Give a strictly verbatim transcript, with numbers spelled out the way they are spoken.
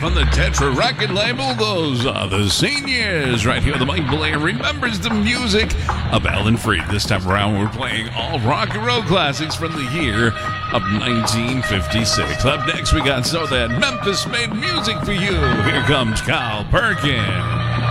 on the Tetra record label. Those are the Seniors. Right here, the Mike Blair remembers the music of Alan Freed. This time around, we're playing all rock and roll classics from the year of nineteen fifty-six. Up next, we got So That Memphis Made Music for You. Here comes Kyle Perkins.